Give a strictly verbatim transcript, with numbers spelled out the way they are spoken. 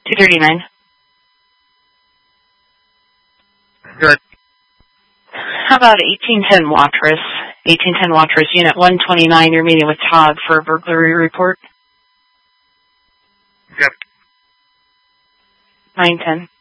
two thirty-nine. Good. How about eighteen ten Watrous? eighteen ten Watrous, Unit one twenty-nine, you're meeting with Todd for a burglary report. Yep. nine ten.